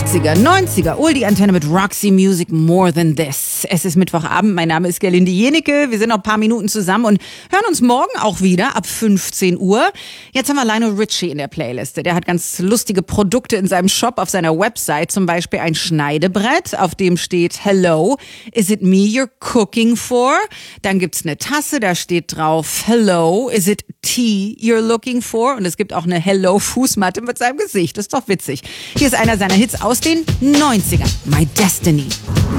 80er, 90er, die Antenne mit Roxy Music More Than This. Es ist Mittwochabend, mein Name ist Gerlinde Jenecke. Wir sind noch ein paar Minuten zusammen und hören uns morgen auch wieder ab 15 Uhr. Jetzt haben wir Lionel Richie in der Playliste. Der hat ganz lustige Produkte in seinem Shop auf seiner Website. Zum Beispiel ein Schneidebrett, auf dem steht Hello, is it me you're cooking for? Dann gibt's eine Tasse, da steht drauf Hello, is it tea you're looking for? Und es gibt auch eine Hello-Fußmatte mit seinem Gesicht. Das ist doch witzig. Hier ist einer seiner Hits aus den 90ern. My Destiny.